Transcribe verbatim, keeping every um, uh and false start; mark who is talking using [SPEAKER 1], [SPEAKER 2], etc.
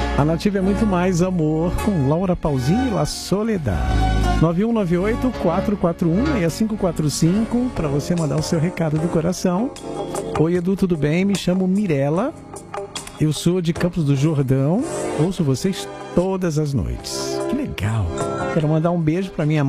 [SPEAKER 1] A Nativa é muito mais amor, com Laura Pausini e La Soledad. nove um nove oito, quatro quatro um, seis cinco quatro cinco para você mandar o seu recado do coração. Oi, Edu, tudo bem? Me chamo Mirela. Eu sou de Campos do Jordão. Ouço vocês todas as noites. Que legal. Quero mandar um beijo para minha